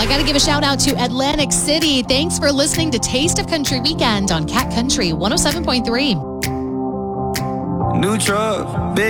I got to give a shout out to Atlantic City. Thanks for listening to Taste of Country Weekend on Cat Country 107.3. New truck, big